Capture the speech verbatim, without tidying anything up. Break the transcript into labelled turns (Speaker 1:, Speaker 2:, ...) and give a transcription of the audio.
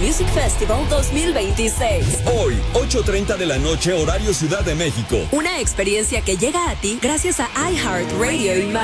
Speaker 1: Music Festival dos mil veintiséis.
Speaker 2: Hoy, ocho treinta de la noche, horario Ciudad de México.
Speaker 1: Una experiencia que llega a ti gracias a iHeartRadio y